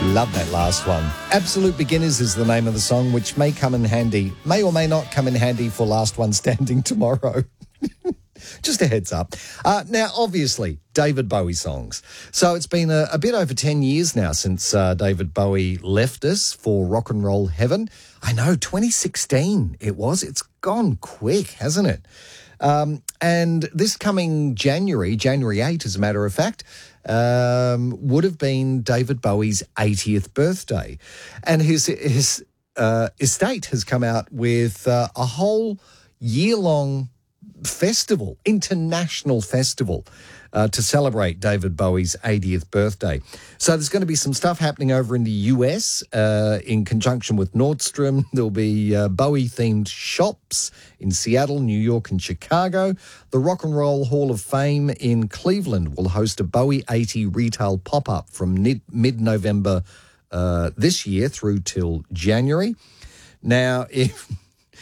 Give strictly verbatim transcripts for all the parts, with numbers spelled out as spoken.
Love that last one. Absolute Beginners is the name of the song, which may come in handy, may or may not come in handy for Last One Standing tomorrow. Just a heads up. Uh, now, obviously, David Bowie songs. So it's been a, a bit over ten years now since uh, David Bowie left us for Rock and Roll Heaven. I know, twenty sixteen it was. It's gone quick, hasn't it? Um, and this coming January, January eighth, as a matter of fact, um, would have been David Bowie's eightieth birthday. And his, his uh, estate has come out with uh, a whole year-long festival, international festival, uh, to celebrate David Bowie's eightieth birthday. So there's going to be some stuff happening over in the U S uh, in conjunction with Nordstrom. There'll be uh, Bowie-themed shops in Seattle, New York and Chicago. The Rock and Roll Hall of Fame in Cleveland will host a Bowie eighty retail pop-up from mid- mid-November uh, this year through till January. Now, if...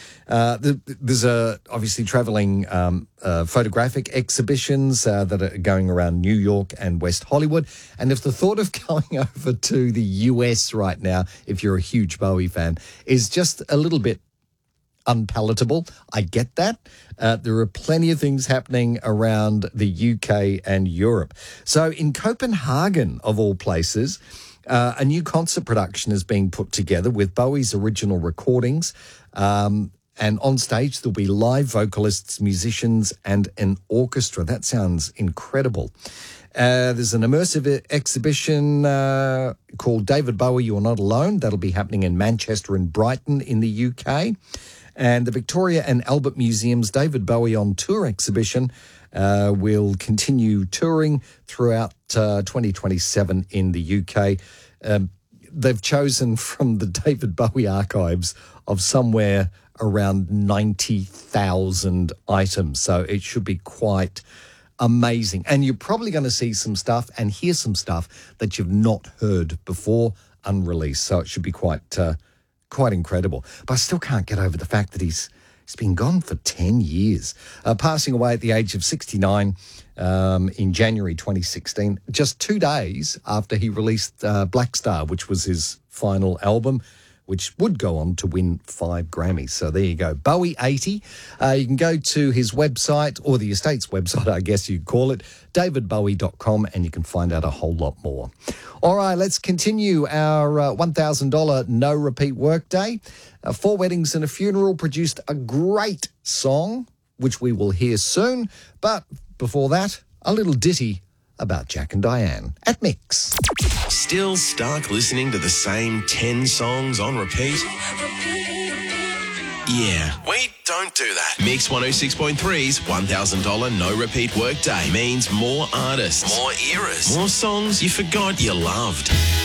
Uh, there's a, obviously travelling um, uh, photographic exhibitions uh, that are going around New York and West Hollywood. And if the thought of going over to the U S right now, if you're a huge Bowie fan, is just a little bit unpalatable, I get that. Uh, there are plenty of things happening around the U K and Europe. So in Copenhagen, of all places, uh, a new concert production is being put together with Bowie's original recordings. Um, And on stage, there'll be live vocalists, musicians, and an orchestra. That sounds incredible. Uh, there's an immersive exhibition uh, called David Bowie, You're Not Alone. That'll be happening in Manchester and Brighton in the U K. And the Victoria and Albert Museum's David Bowie on Tour exhibition uh, will continue touring throughout uh, twenty twenty-seven in the U K. Um, they've chosen from the David Bowie archives of somewhere around ninety thousand items. So it should be quite amazing. And you're probably going to see some stuff and hear some stuff that you've not heard before, unreleased. So it should be quite uh, quite incredible. But I still can't get over the fact that he's he's been gone for ten years, uh, passing away at the age of sixty-nine um, in January twenty sixteen, just two days after he released uh, Black Star, which was his final album, which would go on to win five Grammys. So there you go. Bowie eighty. Uh, you can go to his website, or the estate's website, I guess you'd call it, david bowie dot com, and you can find out a whole lot more. All right, let's continue our uh, one thousand dollars no-repeat workday. Uh, Four Weddings and a Funeral produced a great song, which we will hear soon. But before that, a little ditty about Jack and Diane at Mix. Still stuck listening to the same ten songs on repeat? Yeah, we don't do that. Mix one oh six point three's one thousand dollars no-repeat workday means more artists, more eras, more songs you forgot you loved.